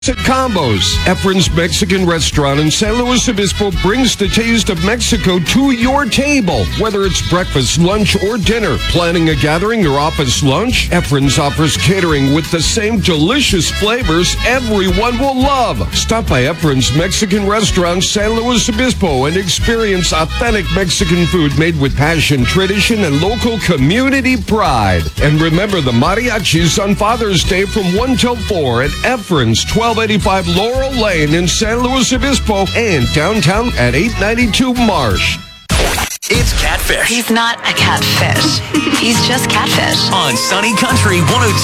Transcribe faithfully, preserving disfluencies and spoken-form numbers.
Combos. Efren's Mexican restaurant in San Luis Obispo brings the taste of Mexico to your table. Whether it's breakfast, lunch, or dinner, planning a gathering or office lunch, Efren's offers catering with the same delicious flavors everyone will love. Stop by Efren's Mexican restaurant, San Luis Obispo, and experience authentic Mexican food made with passion, tradition, and local community pride. And remember the mariachis on Father's Day from one till four at Efren's, twelve eighty-five Laurel Lane in San Luis Obispo, and downtown at eight ninety-two Marsh. It's Catfish. He's not a catfish. He's just Catfish. On Sunny Country one oh two.